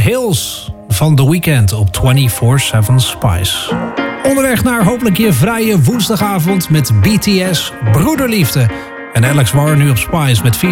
Hills van The Weeknd op 24/7 Spice. Onderweg naar hopelijk je vrije woensdagavond met BTS, Broederliefde. En Alex Warren nu op Spice met